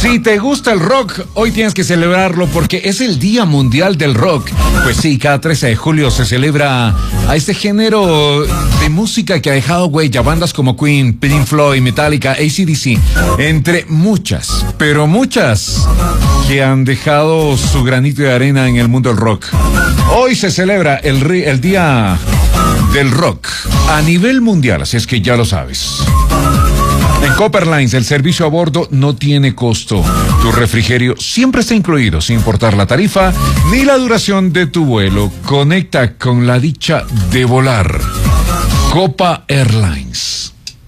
Si te gusta el rock, hoy tienes que celebrarlo porque es el Día Mundial del Rock. Pues sí, cada 13 de julio se celebra a este género de música que ha dejado huella, bandas como Queen, Pink Floyd, Metallica, AC/DC, entre muchas, pero muchas que han dejado su granito de arena en el mundo del rock. Hoy se celebra el Día del Rock a nivel mundial, así es que ya lo sabes. En Copperlines, el servicio a bordo no tiene costo. Tu refrigerio siempre está incluido, sin importar la tarifa ni la duración de tu vuelo. Conecta con la dicha de volar. Copa Airlines.